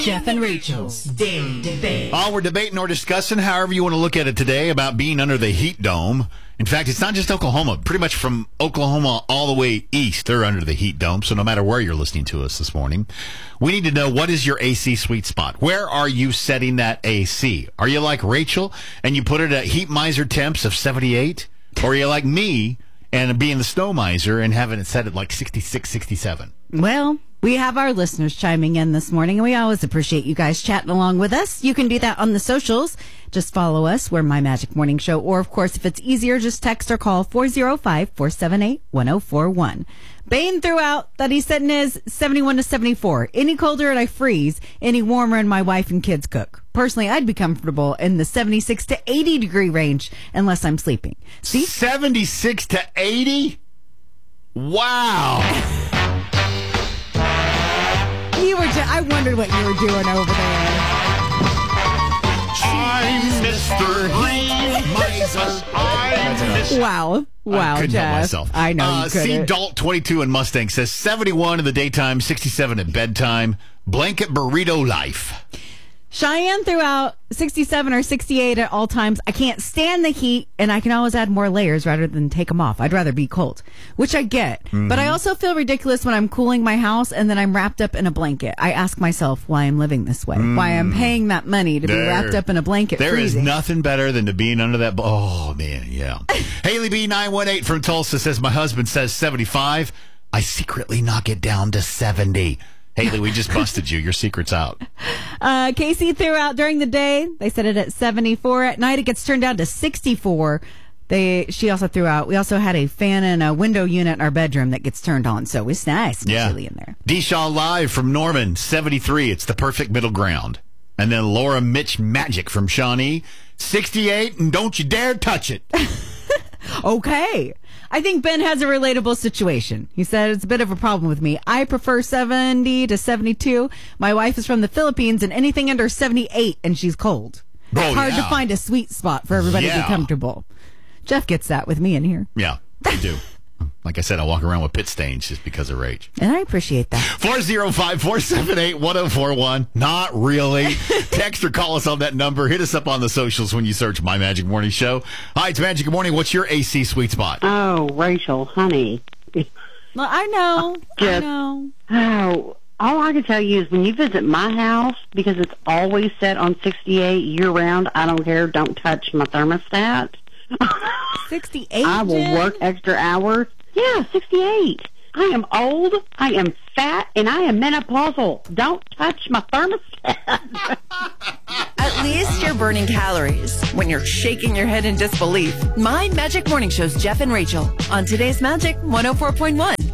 Jeff and Rachel's Daily Debate. We're debating or discussing, however you want to look at it today, about being under the heat dome. In fact, it's not just Oklahoma. Pretty much from Oklahoma all the way east, they're under the heat dome. So no matter where you're listening to us this morning, we need to know, what is your AC sweet spot? Where are you setting that AC? Are you like Rachel and you put it at heat miser temps of 78? Or are you like me and being the snow miser and having it set at like 66, 67? Well, we have our listeners chiming in this morning, and we always appreciate you guys chatting along with us. You can do that on the socials. Just follow us. We're My Magic Morning Show. Or, of course, if it's easier, just text or call 405-478-1041. Bane threw out that he's setting his 71 to 74. Any colder and I freeze. Any warmer and my wife and kids cook. Personally, I'd be comfortable in the 76 to 80 degree range unless I'm sleeping. See? 76 to 80? Wow. I wondered what you were doing over there. I'm Mr. Green Miser. I'm Mr. Wow, I couldn't Jeff. help myself. I know you couldn't. C. Dalt 22 in Mustang says 71 in the daytime, 67 at bedtime. Blanket burrito life. Cheyenne threw out 67 or 68 at all times. I can't stand the heat, and I can always add more layers rather than take them off. I'd rather be cold, which I get. Mm-hmm. But I also feel ridiculous when I'm cooling my house and then I'm wrapped up in a blanket. I ask myself why I'm living this way, why I'm paying that money to be wrapped up in a blanket. There freezing. is nothing better than to being under that. Oh, man, yeah. Haley B918 from Tulsa says, my husband says 75. I secretly knock it down to 70. Haley, we just busted you. Your secret's out. Casey threw out during the day. They set it at 74. At night, it gets turned down to 64. She also threw out, we also had a fan and a window unit in our bedroom that gets turned on. So it's nice and chilly in there. D-Shaw Live from Norman, 73. It's the perfect middle ground. And then Laura Mitch Magic from Shawnee, 68. And don't you dare touch it. Okay. I think Ben has a relatable situation. He said, it's a bit of a problem with me. I prefer 70 to 72. My wife is from the Philippines, and anything under 78, and she's cold. It's hard to find a sweet spot for everybody to be comfortable. Jeff gets that with me in here. Yeah, I do. Like I said, I walk around with pit stains just because of rage. And I appreciate that. 405-478-1041. Not really. Text or call us on that number. Hit us up on the socials when you search My Magic Morning Show. Hi, it's Magic Morning. What's your AC sweet spot? Oh, Rachel, honey. Well, I know. Oh, all I can tell you is when you visit my house, because it's always set on 68 year-round, I don't care, don't touch my thermostat. 68? I will work extra hours. Yeah, 68. I am old, I am fat, and I am menopausal. Don't touch my thermostat. At least you're burning calories when you're shaking your head in disbelief. My Magic Morning Show's Jeff and Rachel on today's Magic 104.1.